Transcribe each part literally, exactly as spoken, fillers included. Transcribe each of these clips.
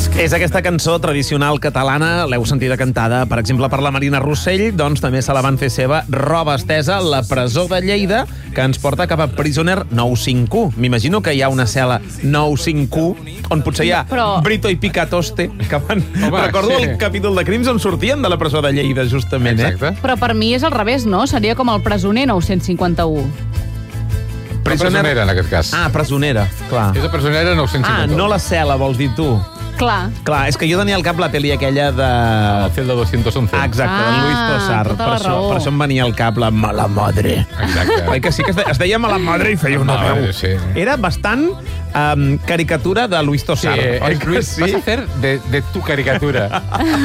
És aquesta cançó tradicional catalana, l'heu sentida cantada, per exemple, per la Marina Rossell, doncs també se la van fer seva Roba estesa, la presó de Lleida, que ens porta cap a Prisoner nou cinc u. M'imagino que hi ha una cel·la nou cinc u, on potser hi ha Però... Brito i Picatoste, que van... Home, Recordo sí. el capítol de Crims on sortien de la presó de Lleida, justament, eh? Exacte. Però per mi és al revés, no? Seria com el presoner nou-cents cinquanta-u. Prisoner... presonera, en aquest cas. Ah, presonera, clar. És la presonera nou-cents Ah, cinquanta-u. no la cel·la, vols dir tu? Clar. Clar, és que jo tenia al cap la pel·li aquella de... El Celda dos-cents onze. Ah, exacte, Ah, de Luis Tosar. tota Per la això, raó. per això em venia al cap la mala madre. Exacte. Oi que sí que es, de, es deia mala madre i feia una Mala veu. madre, sí. Era bastant um, caricatura de Luis Sí, Tosar. oi és que Luis, sí? vas a fer de, de tu caricatura.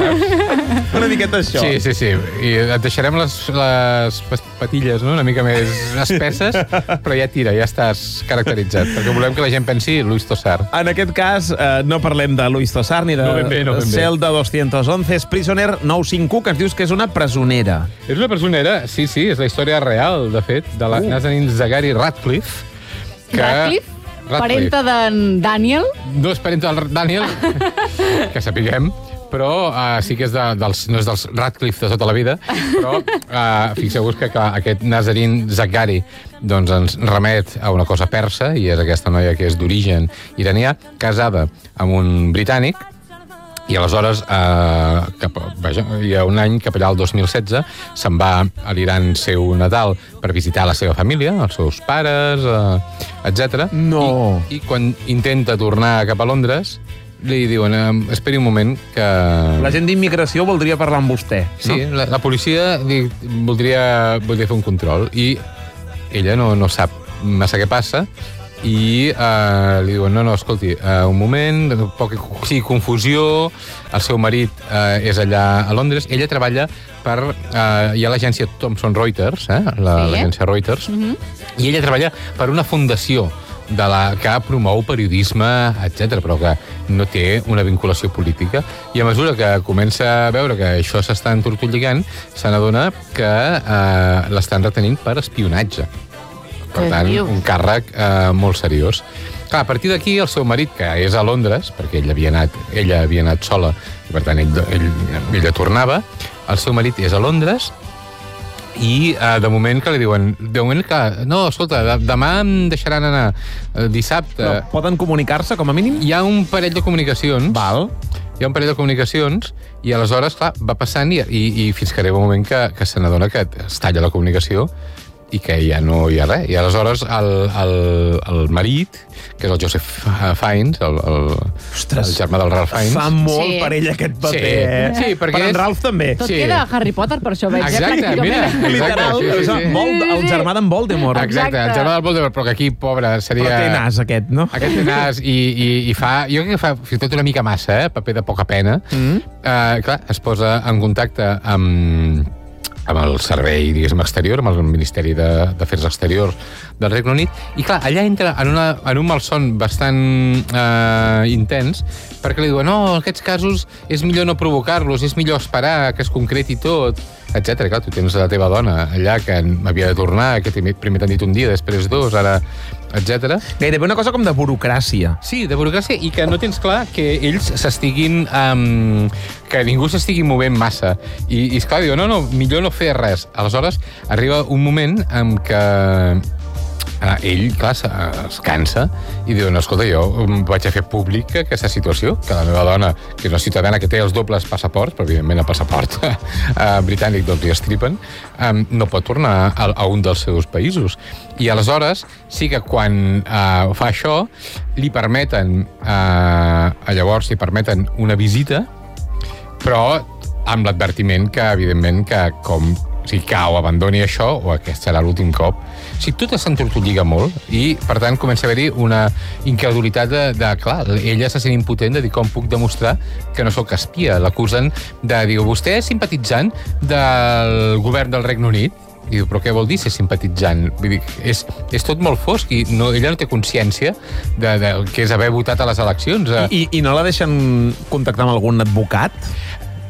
Una miqueta això. Sí, sí, sí. I et deixarem les, les patilles, no?, una mica més espesses, però ja tira, ja estàs caracteritzat, perquè volem que la gent pensi Luis Tosar. En aquest cas, eh, no parlem de Luis Tosar ni de No ben bé, no ben bé. Celda dos-cents onze, és Prisoner nou cinc u, que ens dius que és una presonera. És una presonera, sí, sí, és la història real, de fet, de la Uh. Nazanin Zaghari Ratcliffe. Que... Radcliffe? Parenta d'en Daniel? No és parenta del Daniel, que sapiguem, però uh, sí que és de, dels, no és dels Radcliffe de tota la vida, però uh, fixeu-vos que clar, aquest Nazanin Zaghari doncs ens remet a una cosa persa, i és aquesta noia que és d'origen iranià, casada amb un britànic, i aleshores, eh, cap, vaja, hi ha un any, cap allà el dos mil setze, se'n va a l'Iran seu natal per visitar la seva família, els seus pares, eh, etcètera. No. I, I quan intenta tornar cap a Londres, li diuen, eh, esperi un moment que... La gent d'immigració voldria parlar amb vostè. Sí, no? la, la policia li, voldria, voldria fer un control, i ella no, no sap massa què passa, i uh, li diuen, no, no, escolti, uh, un moment, poca sí, confusió, el seu marit uh, és allà a Londres, ella treballa per, uh, hi ha l'agència Thomson Reuters, eh, la, Sí. l'agència Reuters, Mm-hmm. i ella treballa per una fundació de la que promou periodisme, etcètera, però que no té una vinculació política. I a mesura que comença a veure que això s'està entortolligant, se n'adona que uh, l'estan retenint per espionatge. Per Què tant, dius? un càrrec eh, molt seriós. Clar, a partir d'aquí, el seu marit, que és a Londres, perquè ell havia anat, ella havia anat sola, i per tant, ell, ell, ella tornava, el seu marit és a Londres, i eh, de moment que li diuen, de moment que, no, escolta, de, demà em deixaran anar, eh, dissabte... Però poden comunicar-se, com a mínim? Hi ha un parell de comunicacions. Val. Hi ha un parell de comunicacions, i aleshores, clar, va passant, i, i, i fins que arriba un moment que, que se n'adona que es talla la comunicació, i que ja no hi ha res. I aleshores el, el, el marit, que és el Joseph Fiennes, el, el, Ostres, el germà del Ralph Fiennes... Fa molt Sí. per ell aquest paper, Sí. eh? Sí, perquè per en és- Ralph també. Tot Sí. queda Harry Potter, per això veig. Exacte, eh, mira. pràcticament. Literal, sí, sí, o sigui, sí. Vold- Sí, sí, el sí. germà d'en Voldemort. Exacte, Exacte. el germà del Voldemort, però que aquí, pobre, seria... Però té nas, aquest, no? Aquest té nas i, i, i fa... Jo crec que fa fins i tot una mica massa, eh? Paper de poca pena. Mm. Uh, clar, es posa en contacte amb, amb el servei, diguéssim, exterior, amb el Ministeri de- d'Afers Exteriors del Regne Unit, i clar, allà entra en, una, en un malson bastant eh, intens, perquè li diuen, no, en aquests casos és millor no provocar-los, és millor esperar que es concreti tot, etcètera. Clar, tu tens la teva dona allà que havia de tornar, que primer t'han dit un dia, després dos, ara, etcètera. Gairebé una cosa com de burocràcia. Sí, de burocràcia, i que no tens clar que ells s'estiguin... Um, que ningú s'estigui movent massa. I, i esclar, diu, no, no, millor no fer res. Aleshores, arriba un moment en què uh, ell, clar, es, es cansa i diu, no, escolta, jo vaig a fer públic aquesta situació, que la meva dona, que és una ciutadana que té els dobles passaports, però evidentment el passaport uh, britànic doncs li estripen, um, no pot tornar a, a un dels seus països. I aleshores sí que quan uh, fa això li permeten, uh, llavors li permeten una visita, però amb l'advertiment que, evidentment, que com o sigui, cau, abandoni això, o aquest serà l'últim cop. O sigui, tot s'entortolliga molt i, per tant, comença a haver-hi una incredulitat de, de, clar, ella se sent impotent de dir com puc demostrar que no sóc espia. L'acusen de dir, vostè és simpatitzant del govern del Regne Unit? I diu, però què vol dir ser simpatitzant? Vull dir, és, és tot molt fosc i no, ella no té consciència de, de que és haver votat a les eleccions. I, I no la deixen contactar amb algun advocat?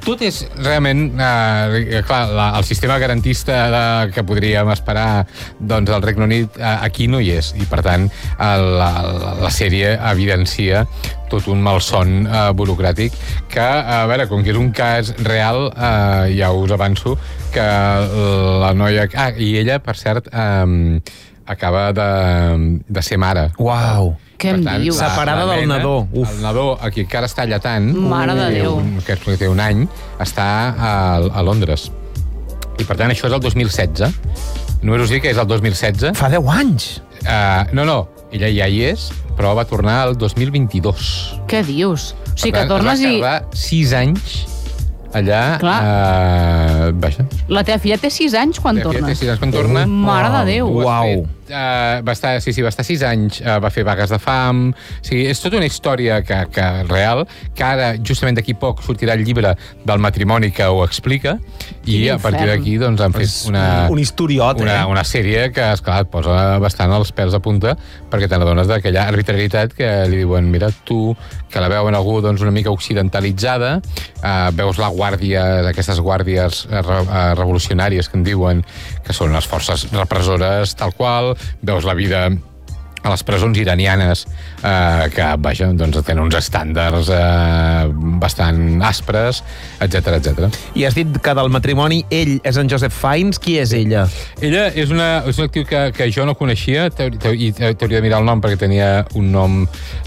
tot és realment... Eh, clar, la, el sistema garantista de, que podríem esperar doncs, al Regne Unit eh, aquí no hi és. I, per tant, el, la, la sèrie evidencia tot un malson eh, burocràtic que, a veure, com que és un cas real, eh, ja us avanço que la noia... Ah, i ella, per cert, eh, acaba de, de ser mare. Uau! Què em dius? Separada del nadó. Uf. El nadó, aquí encara està lletant, Mare de que, Déu. que, que té un any, està a, a Londres. I, per tant, això és el dos mil setze. Només us dic que és el dos mil setze. Fa deu anys! Uh, no, no, ella ja hi és, però va tornar el dos mil vint-i-dos. Què dius? O sigui, Per que tant, tornes es va i... tardar sis anys allà... Clar. Uh, vaja. La teva filla té sis anys quan Ja té tornes. sis anys quan torna. Mare de Déu. Ho has Uau. fet. Uh, va estar, sí, sí, va estar sis anys, uh, va fer vagues de fam... O sigui, és tota una història que, que real, que ara, justament d'aquí poc, sortirà el llibre del matrimoni que ho explica, i Quin a partir infern. d'aquí doncs, han fet És una... un historiot, una, eh? una sèrie que, esclar, et posa bastant els pèls a punta, perquè te n'adones d'aquella arbitrarietat que li diuen, mira, tu, que la veuen algú doncs, una mica occidentalitzada, uh, veus la guàrdia, aquestes guàrdies uh, re, uh, revolucionàries que en diuen, que són les forces repressores, tal qual, veus la vida a les presons iranianes, eh, que, vaja, doncs tenen uns estàndards eh, bastant aspres, etcètera, etcètera. I has dit que del matrimoni ell és en Joseph Fiennes. Qui és ella? Ella és una, és una actriu que, que jo no coneixia, i t'hauria de mirar el nom perquè tenia un nom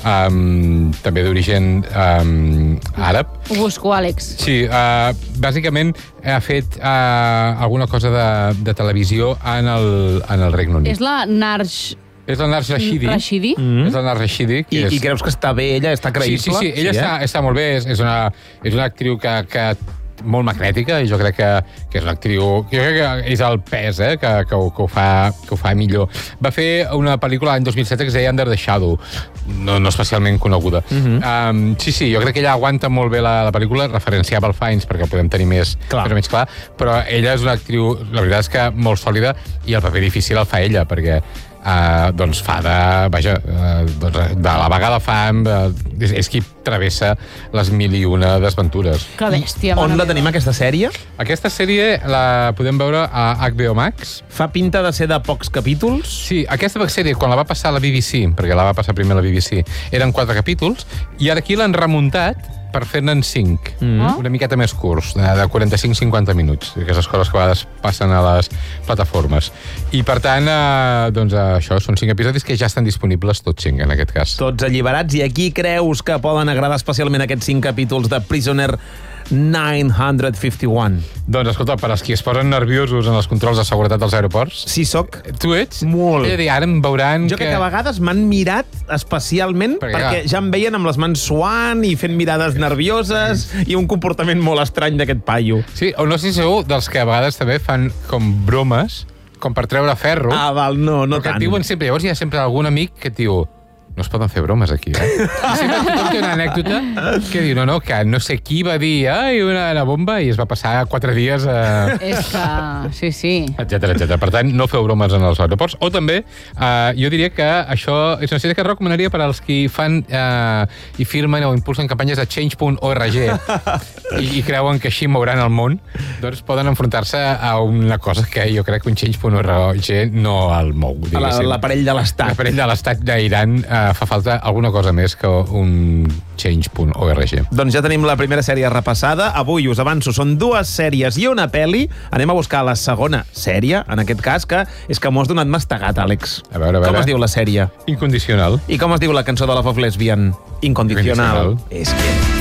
um, també d'origen um, àrab. Ho busco, Àlex. Sí, uh, bàsicament ha fet uh, alguna cosa de, de televisió en el, en el Regne Unit. És la Narj... És el Nar Rashidi. Rashidi? Mm. És el Nar Rashidi. I, és... I creus que està bé ella? Està creïble? Sí, sí, sí. Ella sí, està, eh? està molt bé. És, és, una, és una actriu que, que molt magnètica, i jo crec que, que és una actriu... Jo crec que és el pes, eh, que, que, ho, que, ho fa, que ho fa millor. Va fer una pel·lícula l'any dos mil setze que es deia Under the Shadow, no, no especialment coneguda. Uh -huh. um, sí, sí, jo crec que ella aguanta molt bé la, la pel·lícula, referenciava el Fiennes perquè podem tenir més, clar. però més clar, però ella és una actriu, la veritat és que molt sòlida, i el paper difícil el fa ella, perquè Uh, doncs fa de, vaja, uh, doncs de la vaga de fam, uh, és, és qui travessa les mil i una desventures. Que bèstia, On mare la meva. tenim, aquesta sèrie? Aquesta sèrie la podem veure a H B O Max. Fa pinta de ser de pocs capítols? Sí, aquesta sèrie, quan la va passar a la B B C, perquè la va passar primer a la B B C, eren quatre capítols, i ara aquí l'han remuntat per fer-ne'n cinc, mm. una miqueta més curts, de, de quaranta-cinc a cinquanta minuts, aquestes coses que a vegades passen a les plataformes. I, per tant, eh, doncs això, són cinc episodis que ja estan disponibles, tots cinc, en aquest cas. Tots alliberats. I aquí creus que poden agradar especialment aquests cinc capítols de Prisoner nou cinquanta-un? Doncs, escolta, per als qui es posen nerviosos en els controls de seguretat dels aeroports, Sí, soc. tu ets? Molt. És a dir, ara em veuran Jo crec que a vegades m'han mirat especialment Perquè, perquè, clar. ja em veien amb les mans suant i fent mirades nervioses i un comportament molt estrany d'aquest paio. Sí, o no sé si sou dels que a vegades també fan com bromes, com per treure ferro, Ah, val, no, no però que tant. et diuen sempre, llavors hi ha sempre algun amic que et diu, no es poden fer bromes aquí, eh? I sempre tothom té una anècdota que diu, no, no, que no sé qui va dir, ai, una, una bomba, i es va passar quatre dies a... És que... Sí, sí. etcètera, etcètera. Per tant, no feu bromes en els aeroports. O també, eh, jo diria que això és una sèrie que recomanaria per als qui fan eh, i firmen o impulsen campanyes de change punt org i, i creuen que així mouran el món, doncs poden enfrontar-se a una cosa que jo crec que un change punt org no el mou, A la- diguéssim. L'aparell de l'Estat. L'aparell de l'Estat d'Iran eh, fa falta alguna cosa més que un change punt org. Doncs ja tenim la primera sèrie repassada. Avui, us avanço, són dues sèries i una pel·li. Anem a buscar la segona sèrie, en aquest cas, que és que m'ho has donat mastegat, Àlex. A veure, a veure. Com es diu la sèrie? Incondicional. I com es diu la cançó de la Love Lesbian? Incondicional. Incondicional. És que...